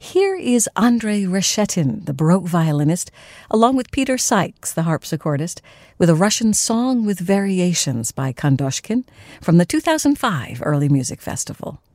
Here is Andrei Reshetin, the Baroque violinist, along with Peter Sykes, the harpsichordist, with a Russian song with variations by Kondoshkin from the 2005 Early Music Festival.